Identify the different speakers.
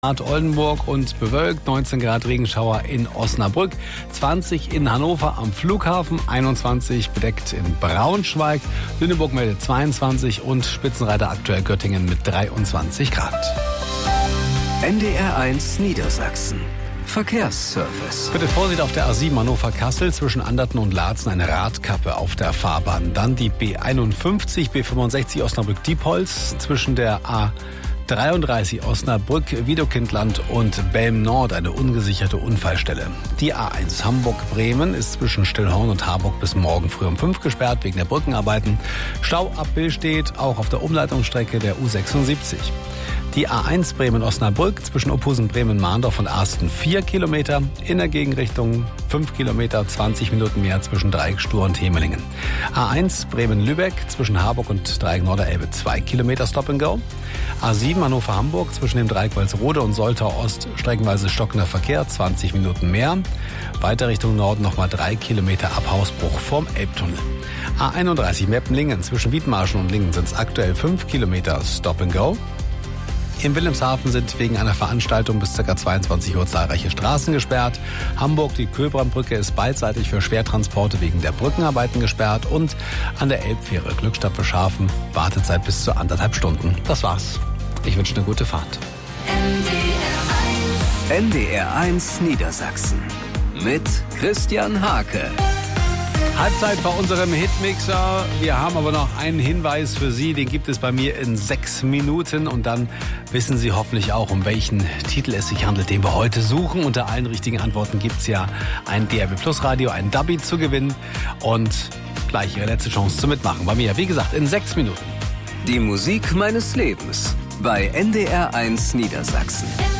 Speaker 1: Oldenburg und bewölkt, 19 Grad Regenschauer in Osnabrück, 20 in Hannover am Flughafen, 21 bedeckt in Braunschweig, Lüneburg meldet 22 und Spitzenreiter aktuell Göttingen mit 23 Grad.
Speaker 2: NDR1 Niedersachsen. Verkehrsservice.
Speaker 1: Bitte Vorsicht auf der A7 Hannover-Kassel zwischen Anderten und Laatzen, eine Radkappe auf der Fahrbahn. Dann die B51, B65 Osnabrück-Diepholz zwischen der A33 Osnabrück-Wiedokindland und Belm-Nord eine ungesicherte Unfallstelle. Die A1 Hamburg-Bremen ist zwischen Stillhorn und Harburg bis morgen früh um 5 gesperrt wegen der Brückenarbeiten. Stau ab Billstedt, auch auf der Umleitungsstrecke der U76. Die A1 Bremen-Osnabrück zwischen Opusen-Bremen-Mahndorf und Arsten 4 Kilometer, in der Gegenrichtung 5 Kilometer, 20 Minuten mehr zwischen Dreieck Stur und Hemelingen. A1 Bremen-Lübeck zwischen Harburg und Dreieck Norderelbe 2 Kilometer Stop and Go. A7 Hannover-Hamburg zwischen dem Dreieck Walsrode und Soltau Ost streckenweise stockender Verkehr, 20 Minuten mehr. Weiter Richtung Norden nochmal 3 Kilometer ab Hausbruch vorm Elbtunnel. A31 Meppen-Lingen zwischen Wiedmarschen und Lingen sind es aktuell 5 Kilometer Stop and Go. In Wilhelmshaven sind wegen einer Veranstaltung bis ca. 22 Uhr zahlreiche Straßen gesperrt. Hamburg, die Köhlbrandbrücke ist beidseitig für Schwertransporte wegen der Brückenarbeiten gesperrt. Und an der Elbfähre Glückstadt Beschafen Wartezeit bis zu 1,5 Stunden. Das war's. Ich wünsche eine gute Fahrt.
Speaker 2: NDR1 Niedersachsen mit Christian Hake.
Speaker 1: Halbzeit bei unserem Hitmixer. Wir haben aber noch einen Hinweis für Sie. Den gibt es bei mir in 6 Minuten. Und dann wissen Sie hoffentlich auch, um welchen Titel es sich handelt, den wir heute suchen. Unter allen richtigen Antworten gibt es ja ein DRB Plus Radio, ein Dubby zu gewinnen. Und gleich Ihre letzte Chance zu mitmachen. Bei mir, wie gesagt, in 6 Minuten.
Speaker 2: Die Musik meines Lebens bei NDR1 Niedersachsen.